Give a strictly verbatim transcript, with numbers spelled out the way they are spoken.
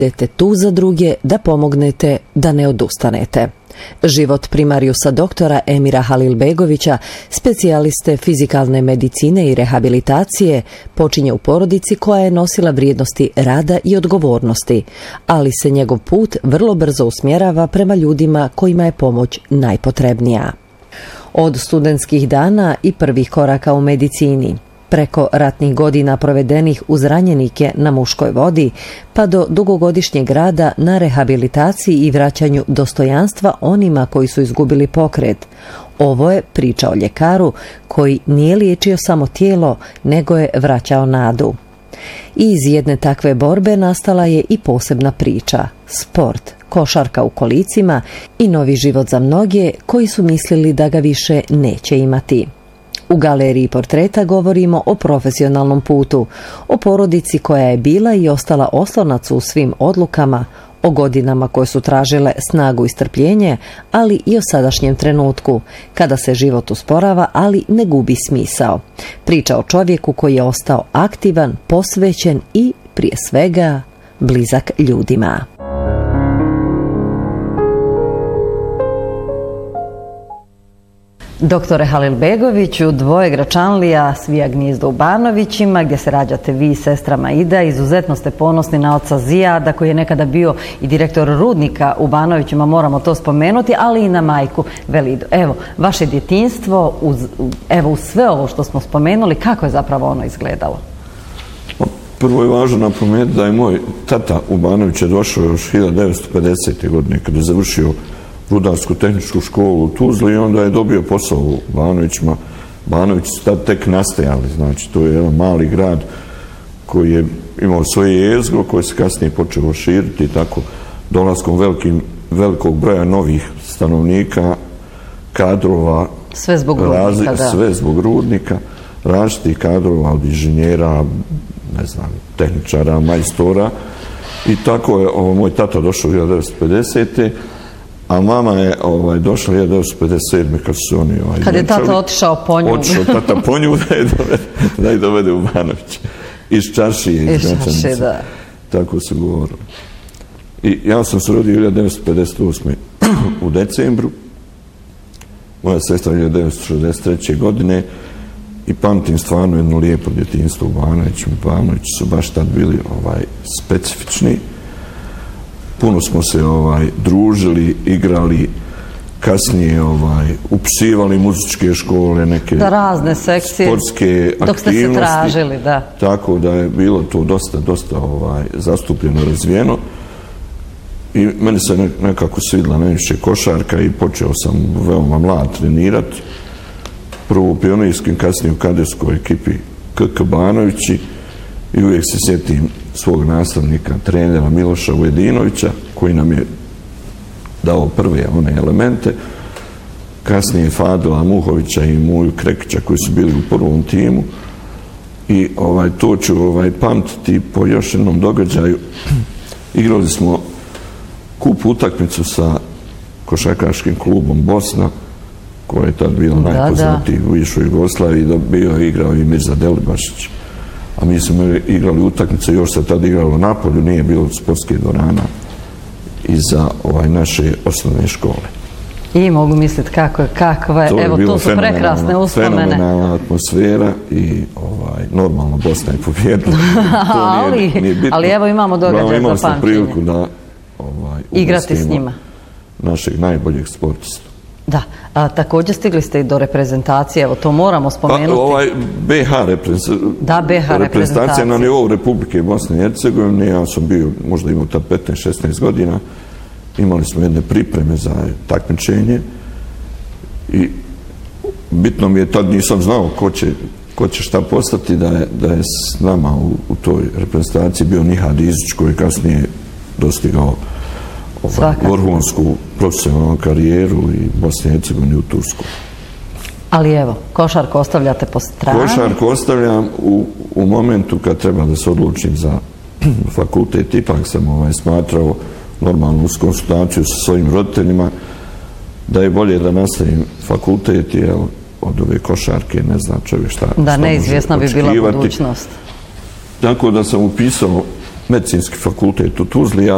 budete tu za druge, da pomognete, da ne odustanete. Život primarijusa doktora Emira Halilbegovića, specijaliste fizikalne medicine i rehabilitacije, počinje u porodici koja je nosila vrijednosti rada i odgovornosti, ali se njegov put vrlo brzo usmjerava prema ljudima kojima je pomoć najpotrebnija. Od studentskih dana i prvih koraka u medicini, preko ratnih godina provedenih uz ranjenike na Muškoj vodi, pa do dugogodišnjeg rada na rehabilitaciji i vraćanju dostojanstva onima koji su izgubili pokret. Ovo je priča o ljekaru koji nije liječio samo tijelo, nego je vraćao nadu. I iz jedne takve borbe nastala je i posebna priča, sport, košarka u kolicima i novi život za mnoge koji su mislili da ga više neće imati. U galeriji portreta govorimo o profesionalnom putu, o porodici koja je bila i ostala oslonac u svim odlukama, o godinama koje su tražile snagu i strpljenje, ali i o sadašnjem trenutku, kada se život usporava, ali ne gubi smisao. Priča o čovjeku koji je ostao aktivan, posvećen i, prije svega, blizak ljudima. Doktore Halilbegoviću, dvoje Gračanlija, svija gnijezdo u Banovićima, gdje se rađate vi i sestra Maida. Izuzetno ste ponosni na oca Zijada, koji je nekada bio i direktor rudnika u Banovićima, moramo to spomenuti, ali i na majku Velidu. Evo, vaše djetinjstvo, uz, evo, uz sve ovo što smo spomenuli, kako je zapravo ono izgledalo? Prvo je važno napomenuti da je moj tata u Banoviće došao još hiljadu devetsto pedesete. godine, kada je završio rudarsku tehničku školu u Tuzli i onda je dobio posao u Banovićima. Banovići su tad tek nastajali, znači to je jedan mali grad koji je imao svoje jezgro koje se kasnije počelo širiti i tako dolaskom velikim, velikog broja novih stanovnika, kadrova, sve zbog rudnika, razi, da. sve zbog rudnika, različitih kadrova od inženjera, ne znam, tehničara, majstora i tako je ovo, moj tata došao u hiljadu devetsto pedesete. A mama je ovaj, došla hiljadu devetsto pedeset sedme. kad su oni ovaj, kad je tata otišao po nju. Otišao tata po nju da je dovede, da je dovede u Banović. Iz Čaršije, iz Gračanice. Tako su govorili. I ja sam se rodio hiljadu devetsto pedeset osme. u decembru. Moja sestra hiljadu devetsto šezdeset treće. godine. I pamtim stvarno jedno lijepo djetinjstvo u Banovićima. Banovići su baš tad bili ovaj, specifični. Puno smo se ovaj družili, igrali, kasnije ovaj upisivali muzičke škole, neke da, razne sekcije, sportske aktivnosti. Dok ste se tražili, da. Tako da je bilo to dosta, dosta ovaj, zastupljeno, razvijeno. I meni se nekako svidla najviše košarka i počeo sam veoma mlad trenirati. Prvo u pionirskim, kasnije u kadetskoj ekipi K K Banovići. I uvijek se sjetim svog nastavnika, trenera Miloša Ujedinovića, koji nam je dao prve one elemente. Kasnije Fadila Muhovića i Muju Krekića, koji su bili u prvom timu. I ovaj, to ću ovaj, pamtiti po još jednom događaju. Igrali smo kup utakmicu sa košarkaškim klubom Bosna, koja je tad bila najpoznatiji u bivšoj Jugoslaviji, bio je igrao i Mirza Delibašić. A mi smo igrali utakmice, još se tad igralo na polju, nije bilo sportske dvorana iza ovaj, naše osnovne škole. I mogu misliti kako je, kakva je, to evo to su prekrasne uspomene. Fenomenalna atmosfera i ovaj, normalno Bosna je pobjedila. ali, nije, nije bitno. Ali evo imamo događaj za pamćenje. Imali smo priliku da ovaj, igrati s njima. Našeg najboljeg sportista. Da, a, također stigli ste i do reprezentacije, evo to moramo spomenuti. Pa, ovaj B H reprezentacija. Da, B H reprezentacija na nivou Republike Bosne i Hercegovine. Ja sam bio, možda imao tad petnaest šesnaest godina. Imali smo jedne pripreme za takmičenje i bitno mi je, tad nisam znao ko će, ko će šta postati, da je, da je s nama u, u toj reprezentaciji bio Nihad Izić, koji kasnije dostigao ovaj, vrhunsku profesionalnu karijeru i Bosne i Hercegovine u Tursku. Ali evo, košarku ostavljate po strani? Košarku ostavljam u, u momentu kad treba da se odlučim za fakultet. Ipak sam ovaj, smatrao normalno uz konsultaciju sa svojim roditeljima da je bolje da nastavim fakultet, jer od ove košarke ne zna čovjek šta, da, šta neizvjesna bi bila budućnost. Tako da sam upisao medicinski fakultet u Tuzli. Ja